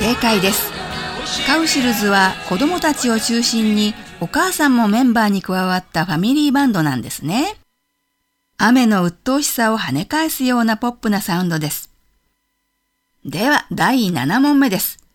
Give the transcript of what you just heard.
正解です。カウシルズは子供たちを中心にお母さんもメンバーに加わったファミリーバンドなんですね。雨の鬱陶しさを跳ね返すようなポップなサウンドです。では第7問目です。